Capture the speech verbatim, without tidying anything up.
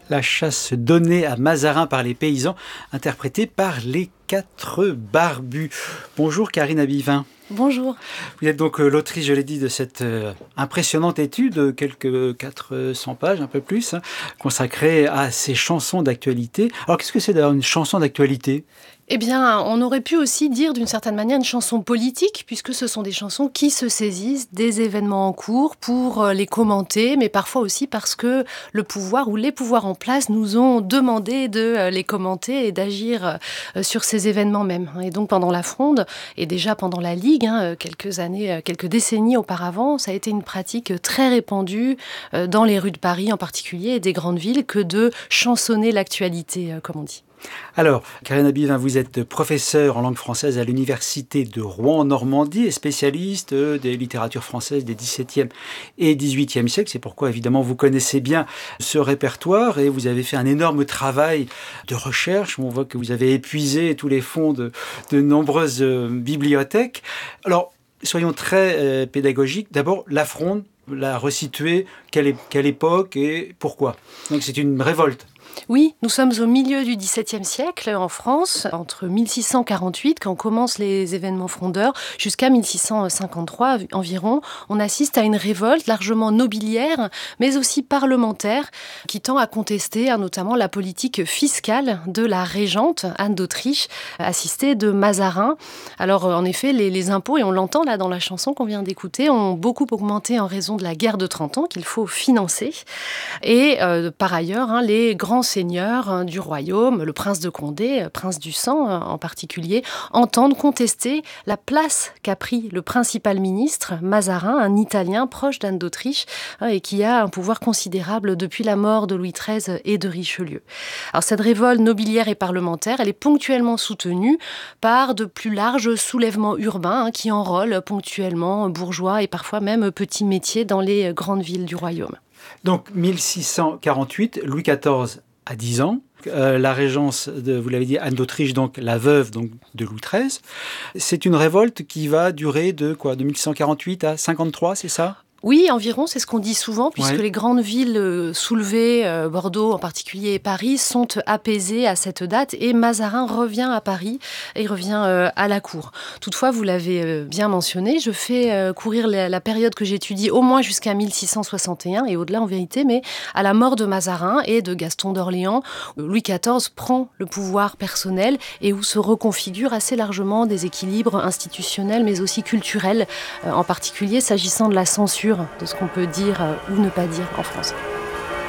La chasse donnée à Mazarin par les paysans, interprétée par les quatre barbus. Bonjour Karine Abivin. Bonjour. Vous êtes donc l'autrice, je l'ai dit, de cette euh, impressionnante étude, quelques quatre cents pages, un peu plus, hein, consacrée à ces chansons d'actualité. Alors qu'est-ce que c'est d'ailleurs une chanson d'actualité ? Eh bien, on aurait pu aussi dire d'une certaine manière une chanson politique, puisque ce sont des chansons qui se saisissent des événements en cours pour les commenter, mais parfois aussi parce que le pouvoir ou les pouvoirs en place nous ont demandé de les commenter et d'agir sur ces événements même. Et donc pendant la Fronde, et déjà pendant la Ligue, hein, quelques années, quelques décennies auparavant, ça a été une pratique très répandue dans les rues de Paris en particulier et des grandes villes que de chansonner l'actualité, comme on dit. Alors, Karine Abivin, vous êtes professeure en langue française à l'université de Rouen en Normandie et spécialiste des littératures françaises des dix-septième et dix-huitième siècles. C'est pourquoi, évidemment, vous connaissez bien ce répertoire et vous avez fait un énorme travail de recherche. On voit que vous avez épuisé tous les fonds de, de nombreuses bibliothèques. Alors, soyons très euh, pédagogiques. D'abord, la Fronde, la resituer, quelle, quelle époque et pourquoi ? Donc, c'est une révolte. Oui, nous sommes au milieu du dix-septième siècle en France, entre mille six cent quarante-huit, quand commencent les événements frondeurs, jusqu'à mille six cent cinquante-trois environ. On assiste à une révolte largement nobiliaire, mais aussi parlementaire, qui tend à contester hein, notamment la politique fiscale de la régente, Anne d'Autriche, assistée de Mazarin. Alors, en effet, les, les impôts, et on l'entend là dans la chanson qu'on vient d'écouter, ont beaucoup augmenté en raison de la guerre de trente ans qu'il faut financer. Et euh, par ailleurs, hein, les grands seigneurs du royaume, le prince de Condé, prince du sang en particulier, entendent contester la place qu'a pris le principal ministre, Mazarin, un Italien proche d'Anne d'Autriche et qui a un pouvoir considérable depuis la mort de Louis treize et de Richelieu. Alors cette révolte nobiliaire et parlementaire, elle est ponctuellement soutenue par de plus larges soulèvements urbains hein, qui enrôlent ponctuellement bourgeois et parfois même petits métiers dans les grandes villes du royaume. Donc mille six cent quarante-huit, Louis quatorze à dix ans, euh, la régence de, vous l'avez dit, Anne d'Autriche, donc la veuve donc, de Louis treize. C'est une révolte qui va durer de quoi, de mille six cent quarante-huit à cinquante-trois, c'est ça ? Oui, environ, c'est ce qu'on dit souvent, puisque ouais. les grandes villes euh, soulevées, euh, Bordeaux en particulier et Paris, sont apaisées à cette date et Mazarin revient à Paris et revient euh, à la cour. Toutefois, vous l'avez euh, bien mentionné, je fais euh, courir la, la période que j'étudie au moins jusqu'à mille six cent soixante et un et au-delà en vérité, mais à la mort de Mazarin et de Gaston d'Orléans, Louis quatorze prend le pouvoir personnel et où se reconfigurent assez largement des équilibres institutionnels mais aussi culturels, euh, en particulier s'agissant de la censure de ce qu'on peut dire ou ne pas dire en France.